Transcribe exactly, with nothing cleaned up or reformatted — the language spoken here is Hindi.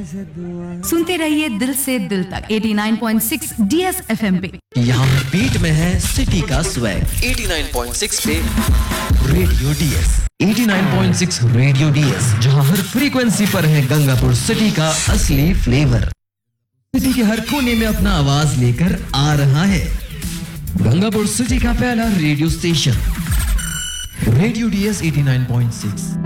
सुनते रहिए दिल से दिल तक नवासी पॉइंट छह डीएस एफएम पे। यहाँ बीट में है सिटी का स्वैग नवासी पॉइंट छह पे रेडियो डीएस। नवासी पॉइंट छह रेडियो डीएस, जहाँ हर फ्रीक्वेंसी पर है गंगापुर सिटी का असली फ्लेवर। सिटी के हर कोने में अपना आवाज लेकर आ रहा है गंगापुर सिटी का पहला रेडियो स्टेशन रेडियो डीएस नवासी पॉइंट छह।